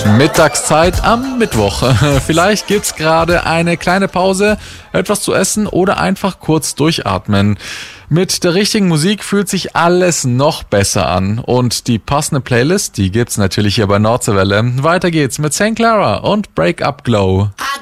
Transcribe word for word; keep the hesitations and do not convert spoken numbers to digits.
Mittagszeit am Mittwoch. Vielleicht gibt's gerade eine kleine Pause, etwas zu essen oder einfach kurz durchatmen. Mit der richtigen Musik fühlt sich alles noch besser an. Und die passende Playlist, die gibt's natürlich hier bei Nordseewelle. Weiter geht's mit Saint Clara und Break Up Glow.